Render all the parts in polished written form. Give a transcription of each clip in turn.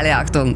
alle Achtung,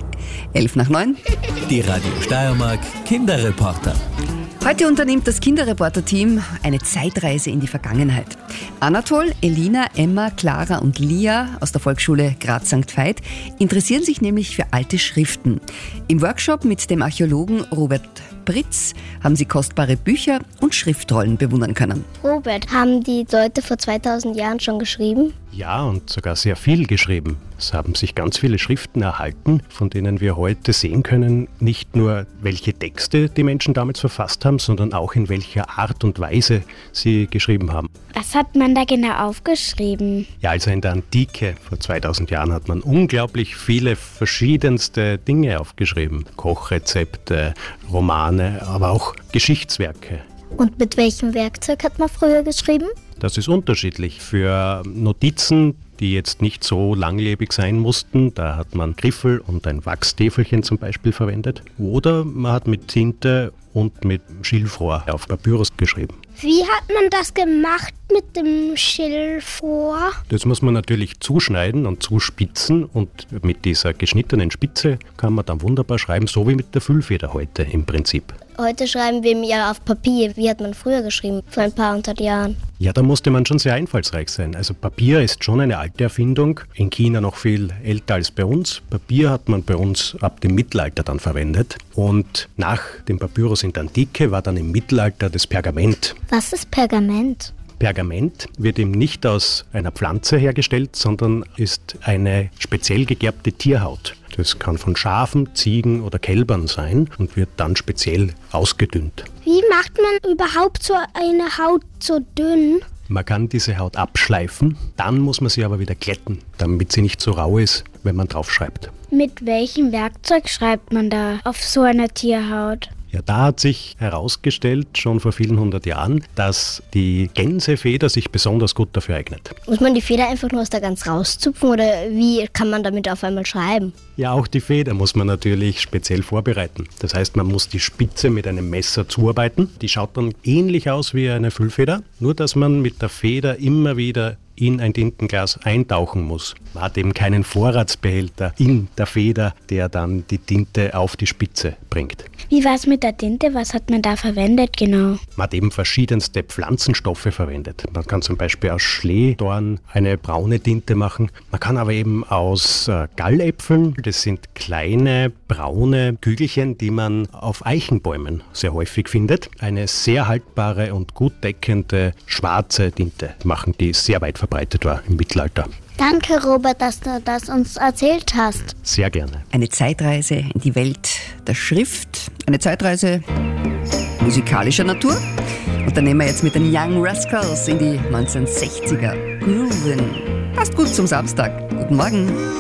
8:55. Die Radio Steiermark Kinderreporter. Heute unternimmt das Kinderreporter-Team eine Zeitreise in die Vergangenheit. Anatol, Elina, Emma, Clara und Lia aus der Volksschule Graz St. Veit interessieren sich nämlich für alte Schriften. Im Workshop mit dem Archäologen Robert Britz haben sie kostbare Bücher und Schriftrollen bewundern können. Robert, haben die Leute vor 2000 Jahren schon geschrieben? Ja, und sogar sehr viel geschrieben. Es haben sich ganz viele Schriften erhalten, von denen wir heute sehen können, nicht nur welche Texte die Menschen damals verfasst haben, sondern auch in welcher Art und Weise sie geschrieben haben. Was hat man da genau aufgeschrieben? Ja, also in der Antike vor 2000 Jahren hat man unglaublich viele verschiedenste Dinge aufgeschrieben. Kochrezepte, Romane, aber auch Geschichtswerke. Und mit welchem Werkzeug hat man früher geschrieben? Das ist unterschiedlich. Für Notizen, die jetzt nicht so langlebig sein mussten, da hat man Griffel und ein Wachstäfelchen zum Beispiel verwendet. Oder man hat mit Tinte und mit Schilfrohr auf Papyrus geschrieben. Wie hat man das gemacht mit dem Schilfrohr? Das muss man natürlich zuschneiden und zuspitzen und mit dieser geschnittenen Spitze kann man dann wunderbar schreiben, so wie mit der Füllfeder heute im Prinzip. Heute schreiben wir ja auf Papier. Wie hat man früher geschrieben, vor ein paar hundert Jahren? Ja, da musste man schon sehr einfallsreich sein. Also Papier ist schon eine alte Erfindung, in China noch viel älter als bei uns. Papier hat man bei uns ab dem Mittelalter dann verwendet und nach dem Papyrus in der Antike war dann im Mittelalter das Pergament. Was ist Pergament? Pergament wird eben nicht aus einer Pflanze hergestellt, sondern ist eine speziell gegerbte Tierhaut. Das kann von Schafen, Ziegen oder Kälbern sein und wird dann speziell ausgedünnt. Wie macht man überhaupt so eine Haut so dünn? Man kann diese Haut abschleifen, dann muss man sie aber wieder glätten, damit sie nicht so rau ist, wenn man draufschreibt. Mit welchem Werkzeug schreibt man da auf so einer Tierhaut? Ja, da hat sich herausgestellt, schon vor vielen hundert Jahren, dass die Gänsefeder sich besonders gut dafür eignet. Muss man die Feder einfach nur aus der Gans rauszupfen oder wie kann man damit auf einmal schreiben? Ja, auch die Feder muss man natürlich speziell vorbereiten. Das heißt, man muss die Spitze mit einem Messer zuarbeiten. Die schaut dann ähnlich aus wie eine Füllfeder, nur dass man mit der Feder immer wieder in ein Tintenglas eintauchen muss. Man hat eben keinen Vorratsbehälter in der Feder, der dann die Tinte auf die Spitze bringt. Wie war es mit der Tinte? Was hat man da verwendet genau? Man hat eben verschiedenste Pflanzenstoffe verwendet. Man kann zum Beispiel aus Schlehdorn eine braune Tinte machen. Man kann aber eben aus Galläpfeln, das sind kleine braune Kügelchen, die man auf Eichenbäumen sehr häufig findet, eine sehr haltbare und gut deckende schwarze Tinte machen, die sehr weit verbreitet war im Mittelalter. Danke, Robert, dass du das uns erzählt hast. Sehr gerne. Eine Zeitreise in die Welt der Schrift, eine Zeitreise musikalischer Natur. Und dann nehmen wir jetzt mit den Young Rascals in die 1960er. Grooven. Passt gut zum Samstag. Guten Morgen.